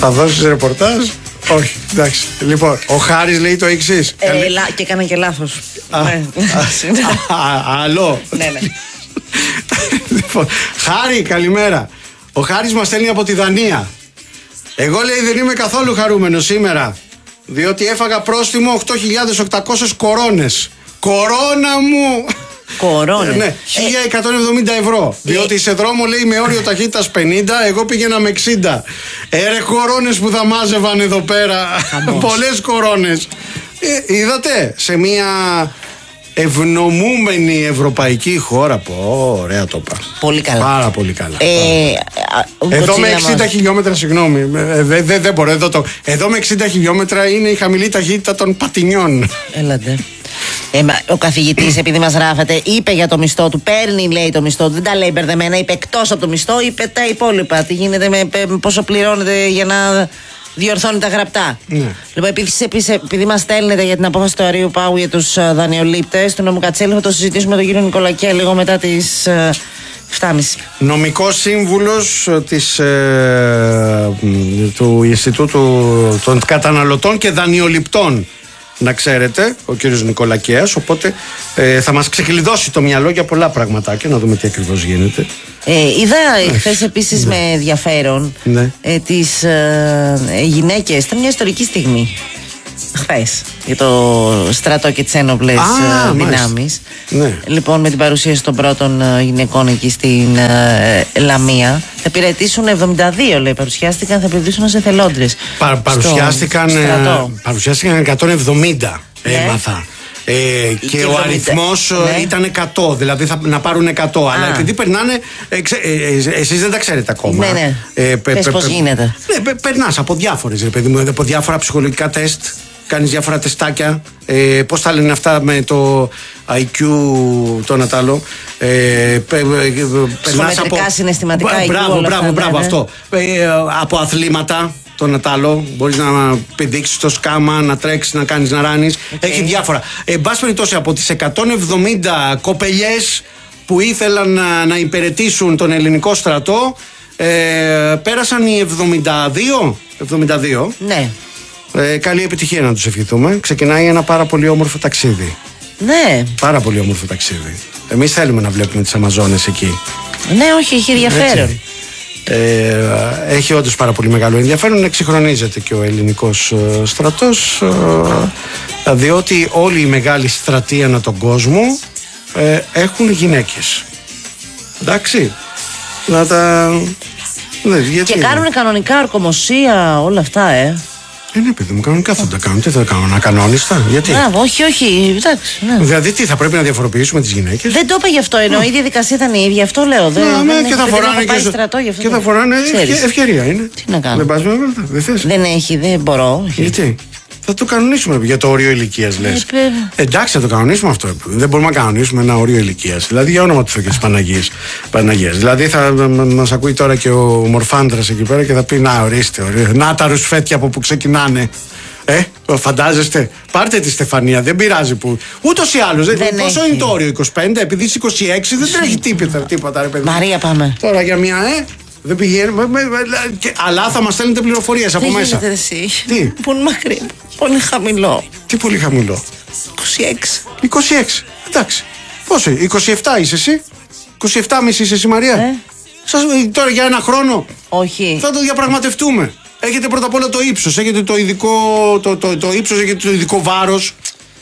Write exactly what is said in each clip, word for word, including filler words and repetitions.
Θα δώσεις ρεπορτάζ? Όχι, εντάξει. Λοιπόν, ο Χάρης λέει το εξής. Ε, Καλή... Και έκανα και λάθος. Άλλο. Ναι, ναι. Λοιπόν, Χάρη, καλημέρα. Ο Χάρης μας στέλνει από τη Δανία. Εγώ, λέει, δεν είμαι καθόλου χαρούμενος σήμερα, διότι έφαγα πρόστιμο οκτώ χιλιάδες οκτακόσιες κορώνες. Κορώνα μου! Κορώνες. Ναι, χίλια εκατόν εβδομήντα ευρώ. Διότι σε δρόμο, λέει, με όριο ταχύτητας πενήντα, εγώ πήγαινα με εξήντα. Έρε κορώνες που θα μάζευαν εδώ πέρα. Πολλές κορώνες. Ε, είδατε, σε μια ευνομούμενη ευρωπαϊκή χώρα. Πω, ωραία το είπα. Πολύ καλά. Πάρα πολύ καλά. Ε, εδώ με εξήντα χιλιόμετρα, συγγνώμη. Δεν δε, δε, δε μπορώ. Εδώ, το, εδώ με εξήντα χιλιόμετρα είναι η χαμηλή ταχύτητα των πατινιών. Έλατε. Ε, ο καθηγητής, επειδή μας γράφετε, είπε για το μισθό του. Παίρνει, λέει, το μισθό του. Δεν τα λέει μπερδεμένα. Είπε εκτός από το μισθό, είπε τα υπόλοιπα. Τι γίνεται με πόσο πληρώνεται για να διορθώνει τα γραπτά. Ναι. Λοιπόν, επειδή, επειδή μας στέλνετε για την απόφαση του Αρείου Πάγου για τους uh, δανειολήπτες του νόμου Κατσέλη, θα το συζητήσουμε με τον κύριο Νικολακέ λίγο μετά τις uh, εφτά και μισή. Νομικός σύμβουλος της, ε, του Ινστιτούτου των Καταναλωτών και Δανειοληπτών, να ξέρετε, ο κύριος Νικολακέας, οπότε ε, θα μας ξεκλειδώσει το μυαλό για πολλά πραγματάκια, να δούμε τι ακριβώς γίνεται. Ε, είδα χθες επίσης, ναι, με ενδιαφέρον, ναι, ε, τις ε, γυναίκες. Ήταν μια ιστορική στιγμή χθες για το στρατό και τις ένοπλες ah, δυνάμεις. Ναι. Λοιπόν, με την παρουσίαση των πρώτων ε, γυναικών εκεί στην ε, Λαμία. Θα υπηρετήσουν εβδομήντα δύο, λέει, παρουσιάστηκαν, θα υπηρετήσουν ως εθελόντρες. Πα, παρουσιάστηκαν, ε, παρουσιάστηκαν εκατόν εβδομήντα, ναι, έμαθα. Ε, και, και ο αριθμός, ναι, ήταν εκατό, δηλαδή θα, να πάρουν εκατό. Α. Αλλά επειδή περνάνε, ε, ξε, ε, ε, εσείς δεν τα ξέρετε ακόμα. Ναι, ναι. Ε, πε, Πες πε, πώς πε, γίνεται. Ναι, πε, περνάς από διάφορες, ρε παιδί μου, από διάφορα ψυχολογικά τεστ. Κάνεις διάφορα τεστάκια. Ε, πώς τα λένε αυτά με το άι κιου, το Νατάλο. Ε, πε, περνάς από συναισθηματικά άι κιου. Μπράβο, μπράβο, μπράβο, αυτό. Ε, από αθλήματα. Το Νατάλο, μπορείς να πηδήξεις το σκάμα, να τρέξεις, να κάνεις, να ράνεις. Okay. Έχει διάφορα. Εν πάση περιπτώσει, από τις εκατόν εβδομήντα κοπελιές που ήθελαν να, να υπηρετήσουν τον ελληνικό στρατό, ε, πέρασαν οι εβδομήντα δύο. εβδομήντα δύο. Ναι. Ε, καλή επιτυχία να τους ευχηθούμε. Ξεκινάει ένα πάρα πολύ όμορφο ταξίδι. Ναι. Πάρα πολύ όμορφο ταξίδι. Εμείς θέλουμε να βλέπουμε τις Αμαζόνες εκεί. Ναι, όχι, έχει ενδιαφέρον. Έτσι. Ε, έχει όντως πάρα πολύ μεγάλο ενδιαφέρον. Εξυγχρονίζεται και ο ελληνικός ε, στρατός, ε, διότι όλοι οι μεγάλοι στρατοί ανά τον κόσμο ε, έχουν γυναίκες. Εντάξει, να τα... Ναι, γιατί... Και κάνουν κανονικά ορκομοσία, όλα αυτά, ε. Ε, ναι, παιδί μου, κανονικά θα τα κάνουν. Τι θα τα κάνουν, ακανόνιστα, γιατί. Α, όχι, όχι, εντάξει. Ναι. Δηλαδή, τι θα πρέπει να διαφοροποιήσουμε τις γυναίκες. Δεν το είπα γι' αυτό, ενώ η διαδικασία ήταν η ίδια, αυτό λέω. Δεν, ναι, δεν και θα φοράνε και, στρατό, γι' αυτό και θα φοράνε. Ευκαιρία είναι. Τι να κάνω. Δεν πας με βέλτα, δεν θες. Δεν έχει, δεν μπορώ. Γιατί. Θα το κανονίσουμε για το όριο ηλικίας, λες. Ε, Εντάξει, θα το κανονίσουμε αυτό. Δεν μπορούμε να κανονίσουμε ένα όριο ηλικίας. Δηλαδή, για όνομα του Θεού και της Παναγίας. Δηλαδή, θα μας ακούει τώρα και ο Μορφάντρας εκεί πέρα και θα πει: Να, ορίστε, ορίστε. Να τα ρουσφέτια από που ξεκινάνε. Ε, φαντάζεστε. Πάρτε τη Στεφανία, δεν πειράζει που. Ούτως ή άλλως. Πόσο έχει. Είναι το όριο, είκοσι πέντε, επειδή είσαι είκοσι έξι δεν τρέχει τίποτα, τίποτα, ρε παιδί. Μαρία, πάμε. Τώρα για μια, ε. Δεν πηγαίνουμε. Αλλά θα μας στέλνετε πληροφορίες από μέσα. Δεν εσύ. Τι. Πολύ μακρύ. Πολύ χαμηλό. Τι πολύ χαμηλό. είκοσι έξι. είκοσι έξι. Εντάξει. Πόσο, είκοσι επτά είσαι εσύ. είκοσι επτά και μισό είσαι εσύ, Μαρία. Ε. Σας, τώρα για ένα χρόνο. Όχι. Θα το διαπραγματευτούμε. Έχετε πρώτα απ' όλα το ύψος. Έχετε το ειδικό. Το, το, το ύψος, έχετε το ειδικό βάρος.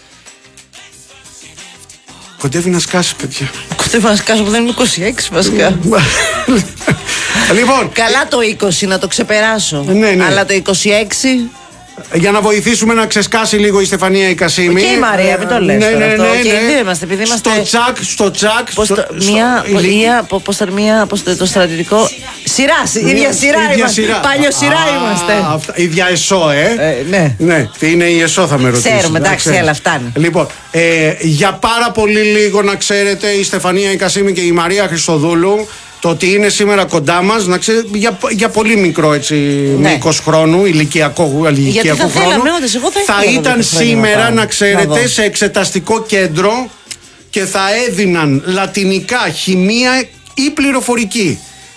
Κοντεύει να σκάσει, παιδιά. Κοντεύει να σκάσει που δεν είναι είκοσι έξι, βασικά. Λοιπόν. Καλά το είκοσι, να το ξεπεράσω. Ναι, ναι. Αλλά το είκοσι έξι. Για να βοηθήσουμε να ξεσκάσει λίγο η Στεφανία η Κασίμη. Και η Μαρία, μην το λες. Ναι, ναι, ναι, αυτό. ναι, Και ναι. οι δύο είμαστε, επειδή είμαστε. Στο τσακ, στο τσακ. Πώς στο, το, στο, μία, στο, μία, πώς το, μία, πώς το, το στρατιωτικό. Σειρά, ίδια σειρά ίδια είμαστε. Σειρά. Παλιό σειρά Α, είμαστε. Αυτά, ίδια ΕΣΟ, ε. ε. Ναι. Ναι, τι είναι η ΕΣΟ, θα με ρωτήσει. Ξέρουμε, εντάξει, έλα, φτάνει. Λοιπόν, ε, για πάρα πολύ λίγο να ξέρετε, η Στεφανία η Κασίμη και η Μαρία Χριστοδούλου. Το ότι είναι σήμερα κοντά μας, να ξέρετε, για, για πολύ μικρό έτσι, ναι, μήκος χρόνου, ηλικιακό, ηλικιακό θα χρόνο, θέλαμε, όντως, εγώ θα, θα ήταν σήμερα, να, να ξέρετε, σε εξεταστικό κέντρο και θα έδιναν λατινικά, χημεία ή πληροφορική.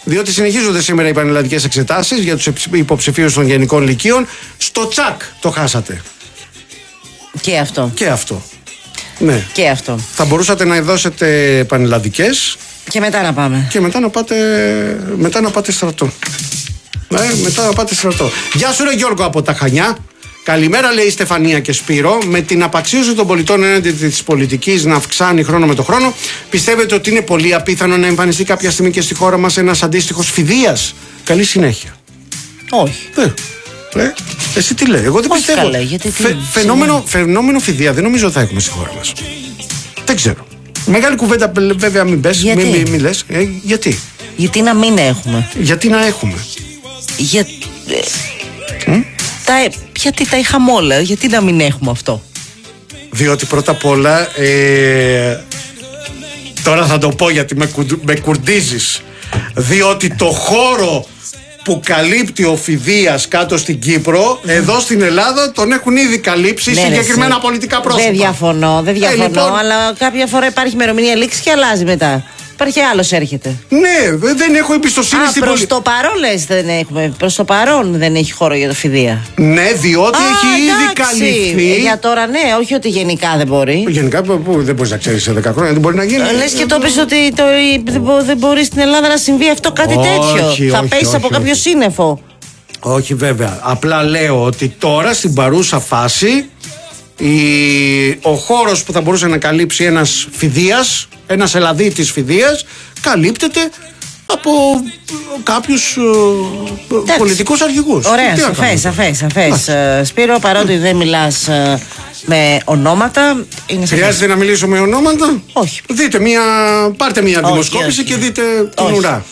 Διότι συνεχίζονται σήμερα οι πανελλαδικές εξετάσεις για τους υποψηφίους των γενικών λυκείων. Στο τσακ το χάσατε. Και αυτό. Και αυτό. Ναι. Και αυτό. Θα μπορούσατε να δώσετε πανελλαδικές. Και μετά να πάμε. Και μετά να πάτε, μετά να πάτε στρατό. Ναι, μετά να πάτε στρατό. Γεια σου, ρε Γιώργο από τα Χανιά. Καλημέρα, λέει η Στεφανία και Σπύρο. Με την απαξίωση των πολιτών έναντι της πολιτικής να αυξάνει χρόνο με το χρόνο, πιστεύετε ότι είναι πολύ απίθανο να εμφανιστεί κάποια στιγμή και στη χώρα μας ένας αντίστοιχος φιδείας? Καλή συνέχεια. Όχι. Ε, ε, εσύ τι λέει? Εγώ δεν Όχι πιστεύω. Καλά, γιατί τι Φε, φαινόμενο, φαινόμενο φιδεία δεν νομίζω θα έχουμε στη χώρα μας. Δεν ξέρω. Μεγάλη κουβέντα, βέβαια, μην πες, μην, μην, μην λες. Ε, γιατί? Γιατί να μην έχουμε. Γιατί να έχουμε. Για... Mm? Τα... Γιατί τα είχαμε όλα, γιατί να μην έχουμε αυτό? Διότι πρώτα απ' όλα ε, τώρα θα το πω γιατί με, κου, με κουρδίζεις. Διότι το χώρο που καλύπτει ο φιδείας κάτω στην Κύπρο, mm. εδώ στην Ελλάδα τον έχουν ήδη καλύψει ναι, συγκεκριμένα ρε, πολιτικά πρόσωπα. Δεν διαφωνώ, δεν διαφωνώ, ε, λοιπόν, αλλά κάποια φορά υπάρχει ημερομηνία λήξη και αλλάζει μετά. Υπάρχει άλλος έρχεται. Ναι, δεν έχω εμπιστοσύνη Α, στην πολιτική. Προς το παρόν λες δεν έχουμε. Προς το παρόν δεν έχει χώρο για το φιδεία. Ναι, διότι Α, έχει εντάξει. ήδη καλυφθεί. Για τώρα ναι, όχι ότι γενικά δεν μπορεί. Γενικά που δεν μπορείς να ξέρεις σε δέκα χρόνια, δεν μπορεί να γίνει. Λες και το πεις ότι το, δεν μπορεί στην Ελλάδα να συμβεί αυτό κάτι όχι, τέτοιο. Όχι, θα όχι, πέσεις όχι, από όχι. κάποιο σύννεφο. Όχι βέβαια. Απλά λέω ότι τώρα στην παρούσα φάση η... ο χώρος που θα μπορούσε να καλύψει ένας φιδείας, ένας Ελλαδίτης φιδείας, καλύπτεται από κάποιους uh, πολιτικούς αρχηγούς. Ωραία, σαφές, σαφές, σαφές. Σπύρο, παρότι δεν μιλάς uh, με ονόματα, είναι χρειάζεται να μιλήσω με ονόματα? Όχι. Δείτε μια, πάρτε μια όχι, δημοσκόπηση όχι. Και δείτε την όχι. ουρά.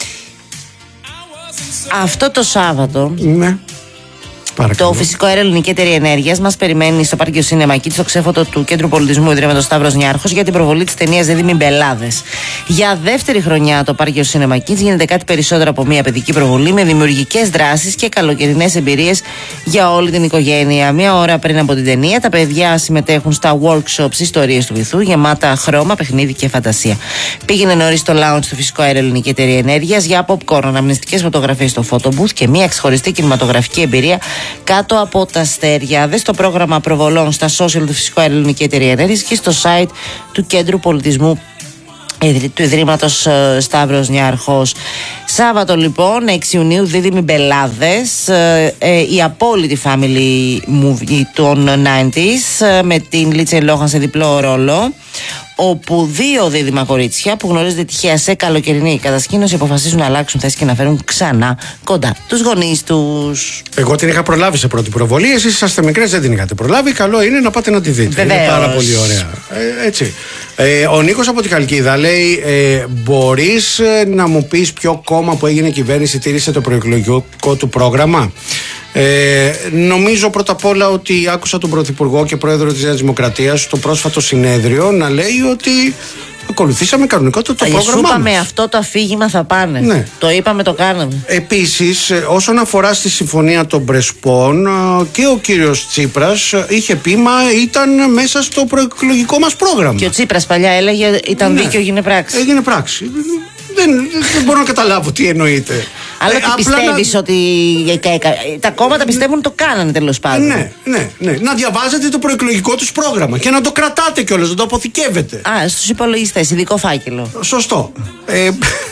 Αυτό το Σάββατο ναι. Παρακαλώ. Το Φυσικό Αέριο Ελληνική Εταιρεία Ενέργειας μας περιμένει στο Πάρκιο Σίνεμα Κίτς, στο ξέφωτο του Κέντρου Πολιτισμού Ιδρύματος Σταύρος Νιάρχος, για την προβολή της ταινίας Δίδυμοι Μπελάδες. Για δεύτερη χρονιά το Πάρκιο Σίνεμα Κίτς γίνεται κάτι περισσότερο από μια παιδική προβολή, με δημιουργικές δράσεις και καλοκαιρινές εμπειρίες για όλη την οικογένεια. Μία ώρα πριν από την ταινία, τα παιδιά συμμετέχουν στα workshops Ιστορίες του Βυθού, γεμάτα χρώμα, παιχνίδι και φαντασία. Πήγαινε νωρίς στο lounge του Φυσικό Αέριο Ελληνική Εταιρεία Ενέργειας για popcorn, αναμνηστικές φωτογραφίες στο photo booth και μια ξεχωριστή κινηματογραφική εμπειρία κάτω από τα αστέρια. Δες το πρόγραμμα προβολών στα social του Φυσικού Αέριο Ελληνική Εταιρεία Ενέργειας και στο site του Κέντρου Πολιτισμού του Ιδρύματος Σταύρος Νιάρχος. Σάββατο λοιπόν, έξι Ιουνίου, Δίδυμοι Μπελάδες, ε, ε, η απόλυτη family movie των ενενήντα με την Λίτσα Λόχαν σε διπλό ρόλο, όπου δύο δίδυμα κορίτσια που γνωρίζονται τυχαία σε καλοκαιρινή κατασκήνωση αποφασίζουν να αλλάξουν θέση και να φέρουν ξανά κοντά τους γονείς τους. Εγώ την είχα προλάβει σε πρώτη προβολή, εσείς είσαστε μικρές, δεν την είχατε προλάβει. Καλό είναι να πάτε να τη δείτε. Βεβαίως. Είναι πάρα πολύ ωραία. Ε, έτσι. Ε, ο Νίκος από τη Χαλκίδα λέει: ε, μπορείς να μου πεις ποιο κόμμα που έγινε κυβέρνηση τήρησε το προεκλογικό του πρόγραμμα? Ε, νομίζω πρώτα απ' όλα ότι άκουσα τον Πρωθυπουργό και Πρόεδρο της Νέας Δημοκρατίας στο πρόσφατο συνέδριο να λέει ότι ακολουθήσαμε κανονικότητα το Α, πρόγραμμά μας. είπαμε αυτό το αφήγημα θα πάνε. Ναι. Το είπαμε, το κάναμε. Επίσης, όσον αφορά στη συμφωνία των Πρεσπών, και ο κύριος Τσίπρας είχε πει, μα ήταν μέσα στο προεκλογικό μας πρόγραμμα. Και ο Τσίπρας παλιά έλεγε ήταν ναι. δίκαιο, έγινε πράξη. Έγινε πράξη. Δεν, δεν μπορώ να καταλάβω τι εννοείται. Αλλά ότι πιστεύεις να... ότι τα κόμματα πιστεύουν το κάνανε τέλος πάντων. Ναι, ναι, ναι. Να διαβάζετε το προεκλογικό τους πρόγραμμα και να το κρατάτε κιόλας, να το αποθηκεύετε. Α, στους υπολογιστές, ειδικό φάκελο. Σωστό. Ε,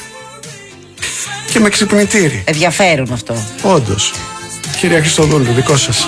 και με ξυπνητήρι. Ενδιαφέρον αυτό. Όντως. Κυρία Χριστοδούλου, δικό σας.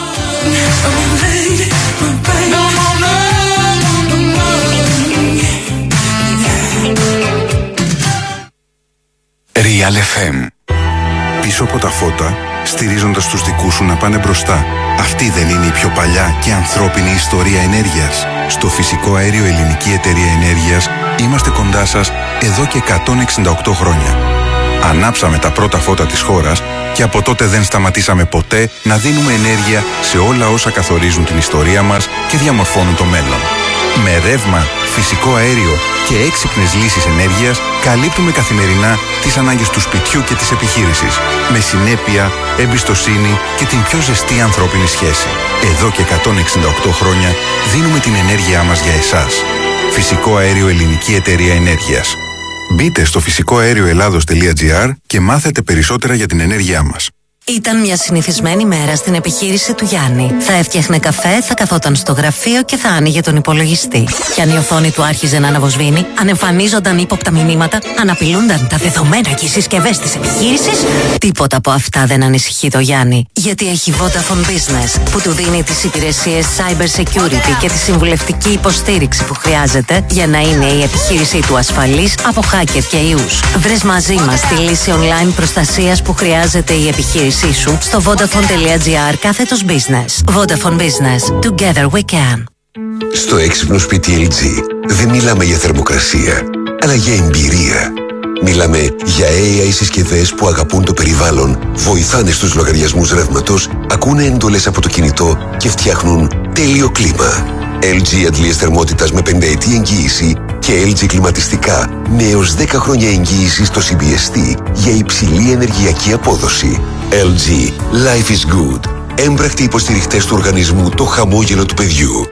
Real εφ εμ. Πίσω από τα φώτα, στηρίζοντας τους δικούς σου να πάνε μπροστά. Αυτή δεν είναι η πιο παλιά και ανθρώπινη ιστορία ενέργειας? Στο Φυσικό Αέριο Ελληνική Εταιρεία Ενέργειας είμαστε κοντά σας εδώ και εκατόν εξήντα οκτώ χρόνια. Ανάψαμε τα πρώτα φώτα της χώρας και από τότε δεν σταματήσαμε ποτέ να δίνουμε ενέργεια σε όλα όσα καθορίζουν την ιστορία μας και διαμορφώνουν το μέλλον. Με ρεύμα, φυσικό αέριο και έξυπνες λύσεις ενέργειας καλύπτουμε καθημερινά τις ανάγκες του σπιτιού και της επιχείρησης. Με συνέπεια, εμπιστοσύνη και την πιο ζεστή ανθρώπινη σχέση. Εδώ και εκατόν εξήντα οκτώ χρόνια δίνουμε την ενέργειά μας για εσάς. Φυσικό Αέριο Ελληνική Εταιρεία Ενέργειας. Μπείτε στο φυσικό αέριο ελλάδος τελεία τζι άρ και μάθετε περισσότερα για την ενέργειά μας. Ήταν μια συνηθισμένη μέρα στην επιχείρηση του Γιάννη. Θα έφτιαχνε καφέ, θα καθόταν στο γραφείο και θα άνοιγε τον υπολογιστή. Κι αν η οθόνη του άρχιζε να αναβοσβήνει, αν εμφανίζονταν ύποπτα μηνύματα, αν απειλούνταν τα δεδομένα και οι συσκευές της επιχείρησης, τίποτα από αυτά δεν ανησυχεί το Γιάννη. Γιατί έχει Vodafone Business, που του δίνει τις υπηρεσίες cyber security και τη συμβουλευτική υποστήριξη που χρειάζεται για να είναι η επιχείρησή του ασφαλής από hacker και ιούς. Βρες μαζί μας τη λύση online προστασίας που χρειάζεται η επιχείρηση σου στο vodafone τελεία τζι άρ κάθετος business. Vodafone Business. Together we can. Στο έξυπνο σπίτι ελ τζι δεν μιλάμε για θερμοκρασία, αλλά για εμπειρία. Μιλάμε για έι άι συσκευές που αγαπούν το περιβάλλον, βοηθάνε στους λογαριασμούς ρεύματος, ακούνε εντολές από το κινητό και φτιάχνουν τέλειο κλίμα. ελ τζι αντλίες θερμότητας με πενταετή εγγύηση και ελ τζι κλιματιστικά με έως δέκα χρόνια εγγύηση στο σι μπι ες τι για υψηλή ενεργειακή απόδοση. ελ τζι. Life is good. Έμπρακτοι υποστηριχτές του οργανισμού Το Χαμόγελο του Παιδιού.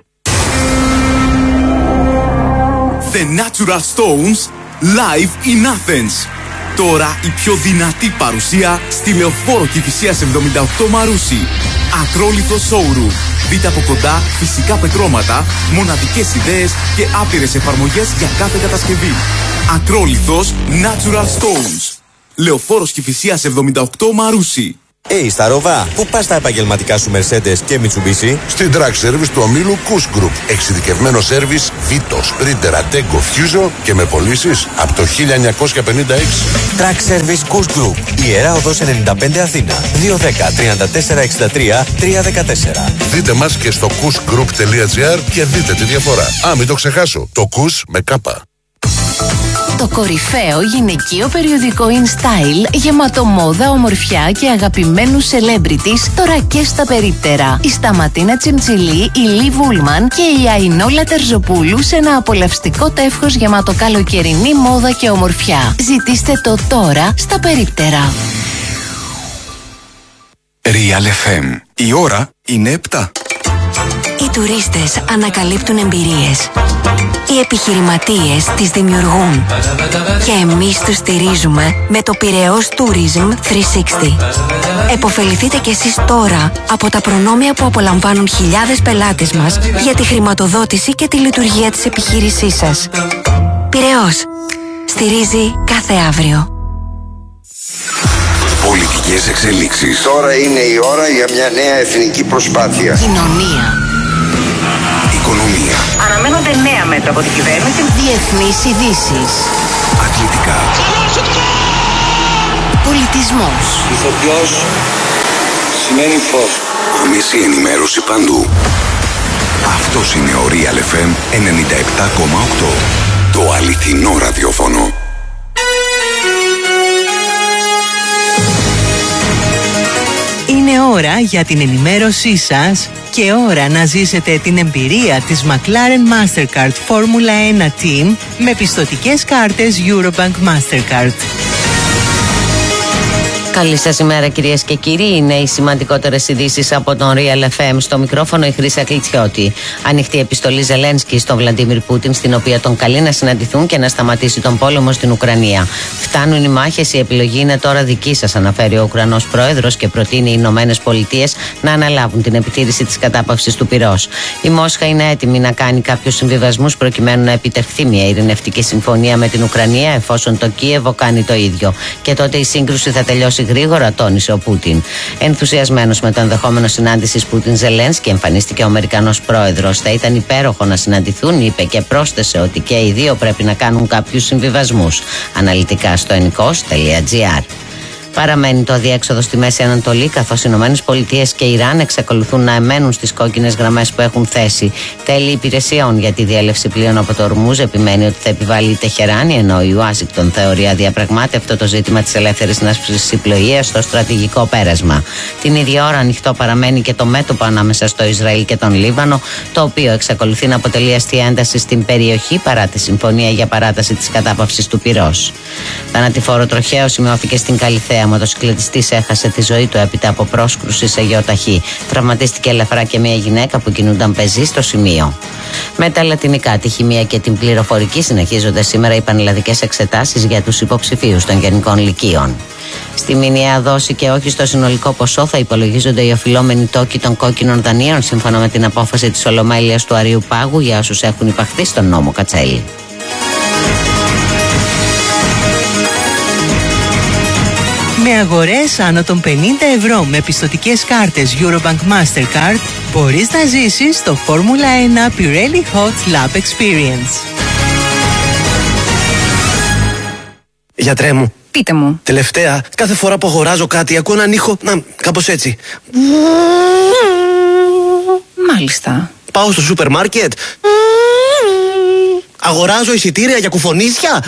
The Natural Stones live in Athens. Τώρα η πιο δυνατή παρουσία στη Λεωφόρο Κηφισίας εβδομήντα οκτώ Μαρούσι. Ακρόλιθο showroom. Δείτε από κοντά φυσικά πετρώματα, μοναδικές ιδέες και άπειρες εφαρμογές για κάθε κατασκευή. Ακρόλιθος Natural Stones. Λεωφόρος Κηφισίας εβδομήντα οκτώ Μαρούσι. Hey, Σταρόβα, πού πας τα επαγγελματικά σου Mercedes και Mitsubishi? Στην Track Service του ομίλου Kuss Group. Εξειδικευμένο σέρβις Vito, Sprinter, Ateco, Fuso και με πωλήσεις από το χίλια εννιακόσια πενήντα έξι. Track Service Kuss Group. Ιερά Οδός ενενήντα πέντε Αθήνα. δύο ένα μηδέν τριάντα τέσσερα εξήντα τρία τριακόσια δεκατέσσερα. Δείτε μας και στο kuss group τελεία τζι άρ και δείτε τη διαφορά. Α, μην το ξεχάσω. Το Kuss με κάπα. Το κορυφαίο γυναικείο περιοδικό InStyle, γεμάτο μόδα, ομορφιά και αγαπημένους celebrities, τώρα και στα περίπτερα. Η Σταματίνα Τσιμτσιλή, η Λι Βούλμαν και η Αϊνόλα Τερζοπούλου σε ένα απολαυστικό τεύχος γεμάτο καλοκαιρινή μόδα και ομορφιά. Ζητήστε το τώρα στα περίπτερα. Real εφ εμ. Η ώρα είναι επτά. Οι τουρίστες ανακαλύπτουν εμπειρίες. Οι επιχειρηματίες τις δημιουργούν. Και εμείς τους στηρίζουμε με το Πειραιώς Tourism τριακόσια εξήντα. Εποφεληθείτε κι εσείς τώρα από τα προνόμια που απολαμβάνουν χιλιάδες πελάτες μας για τη χρηματοδότηση και τη λειτουργία της επιχείρησής σας. Πειραιώς. Στηρίζει κάθε αύριο. Πολιτικές εξελίξεις. Τώρα είναι η ώρα για μια νέα εθνική προσπάθεια. Κοινωνία. Οικονομία. Αναμένονται νέα μέτρα από την κυβέρνηση. Διεθνείς ειδήσεις. Αθλητικά. Πολιτισμός. Ηθοποιός σημαίνει φως. Άμεση ενημέρωση παντού. Αυτός είναι ο Real εφ εμ ενενήντα επτά κόμμα οκτώ. Το αληθινό ραδιόφωνο. Είναι ώρα για την ενημέρωσή σας και ώρα να ζήσετε την εμπειρία της McLaren Mastercard Formula ένα Team με πιστωτικές κάρτες Eurobank Mastercard. Καλή σας ημέρα κυρίες και κύριοι. Είναι οι σημαντικότερες ειδήσεις από τον Real εφ εμ. Στο μικρόφωνο η Χρύσα Κλιτσιώτη. Ανοιχτή επιστολή Ζελένσκι στον Βλαντίμιρ Πούτιν, στην οποία τον καλεί να συναντηθούν και να σταματήσει τον πόλεμο στην Ουκρανία. Φτάνουν οι μάχες, η επιλογή είναι τώρα δική σας, αναφέρει ο Ουκρανός πρόεδρος και προτείνει οι Ηνωμένες Πολιτείες να αναλάβουν την επιτήρηση της κατάπαυσης του πυρός. Η Μόσχα είναι έτοιμη να κάνει κάποιους συμβιβασμούς προκειμένου να επιτευχθεί μια ειρηνευτική συμφωνία με την Ουκρανία, εφόσον το Κίεβο κάνει το ίδιο. Και τότε η σύγκρουση θα τελειώσει γρήγορα, τόνισε ο Πούτιν. Ενθουσιασμένος με το ενδεχόμενο συνάντησης Πούτιν-Ζελένσκι, εμφανίστηκε ο Αμερικανός πρόεδρος. Θα ήταν υπέροχο να συναντηθούν, είπε, και πρόσθεσε ότι και οι δύο πρέπει να κάνουν κάποιους συμβιβασμούς. Αναλυτικά στο ενικός τελεία τζι άρ. Παραμένει το αδιέξοδο στη Μέση Ανατολή, καθώς οι Ηνωμένες Πολιτείες και Ιράν εξακολουθούν να εμένουν στις κόκκινες γραμμές που έχουν θέσει. Τέλη υπηρεσιών για τη διέλευση πλοίων από το Ορμούζ επιμένει ότι θα επιβάλλει η Τεχεράνη, ενώ η Ουάσιγκτον θεωρεί αδιαπραγμάτευτο το ζήτημα της ελεύθερης ναυσιπλοείας στο στρατηγικό πέρασμα. Την ίδια ώρα ανοιχτό παραμένει και το μέτωπο ανάμεσα στο Ισραήλ και τον Λίβανο, το οποίο εξακολουθεί να αποτελεί αστεία ένταση στην περιοχή παρά τη συμφωνία για παράταση της κατάπαυσης του πυρός. Θανατηφόρο τροχαίο σημειώθηκε στην Καλιθέα μοτοσυκλετιστής έχασε τη ζωή του έπειτα από πρόσκρουση σε γεωταχή. Τραυματίστηκε ελαφρά και μια γυναίκα που κινούνταν πεζή στο σημείο. Με τα λατινικά, τη χημεία και την πληροφορική συνεχίζονται σήμερα οι πανελλαδικές εξετάσεις για τους υποψηφίους των γενικών λυκείων. Στη μηνιαία δόση και όχι στο συνολικό ποσό θα υπολογίζονται οι οφειλόμενοι τόκοι των κόκκινων δανείων σύμφωνα με την απόφαση της Ολομέλειας του Αρείου Πάγου για όσους έχουν υπαχθεί στον νόμο Κατσέλη. Με αγορές άνω των πενήντα ευρώ με πιστωτικές κάρτες Eurobank Mastercard μπορείς να ζήσεις το Φόρμουλα ένα Pirelli Hot Lap Experience. Γιατρέ μου. Πείτε μου. Τελευταία, κάθε φορά που αγοράζω κάτι ακούω έναν ήχο, να, κάπως έτσι. Μάλιστα. Πάω στο σούπερ μάρκετ. Αγοράζω εισιτήρια για κουφονίσια.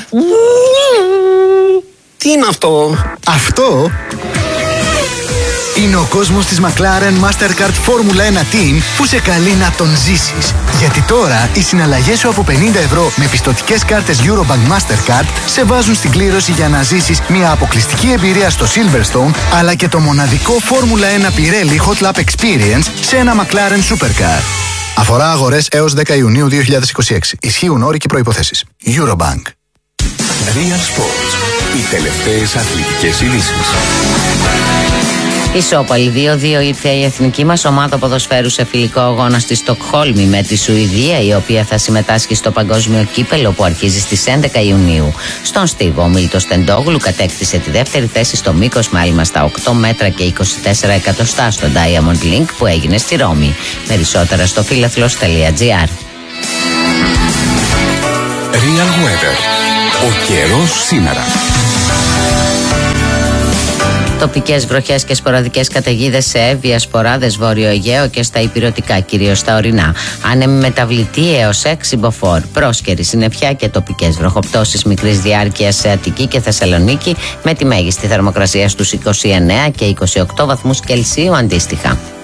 Τι είναι αυτό? Αυτό είναι ο κόσμος της McLaren Mastercard Formula ένα Team που σε καλεί να τον ζήσεις. Γιατί τώρα οι συναλλαγές σου από πενήντα ευρώ με πιστωτικές κάρτες Eurobank Mastercard σε βάζουν στην κλήρωση για να ζήσεις μια αποκλειστική εμπειρία στο Silverstone αλλά και το μοναδικό Formula ένα Pirelli Hot Lap Experience σε ένα McLaren Supercar. Αφορά αγορές έως δέκα Ιουνίου δύο χιλιάδες είκοσι έξι. Ισχύουν όροι και προϋποθέσεις. Eurobank. Real Sports. Οι τελευταίες αθλητικές ειδήσεις. Ισόπαλη δύο δύο ήρθε η εθνική μας ομάδα ποδοσφαίρου σε φιλικό αγώνα στη Στοκχόλμη με τη Σουηδία, η οποία θα συμμετάσχει στο παγκόσμιο κύπελο που αρχίζει στις έντεκα Ιουνίου. Στον στίβο, ο Μίλτος Τεντόγλου κατέκτησε τη δεύτερη θέση στο μήκος μάλιστα στα οκτώ μέτρα και είκοσι τέσσερα εκατοστά στο Diamond Link που έγινε στη Ρώμη. Περισσότερα στο φίλαθλος τελεία τζι άρ. Real Weather. Ο καιρός σήμερα. Τοπικές βροχές και σποραδικές καταιγίδες σε Εύβοια, Σποράδες, Βόρειο Αιγαίο και στα Ηπειρωτικά, κυρίως στα ορεινά. Άνεμη μεταβλητή έως έξι μποφόρ. Πρόσκαιρη συννεφιά και τοπικές βροχοπτώσεις μικρής διάρκειας σε Αττική και Θεσσαλονίκη με τη μέγιστη θερμοκρασία στους είκοσι εννέα και είκοσι οκτώ βαθμούς Κελσίου αντίστοιχα.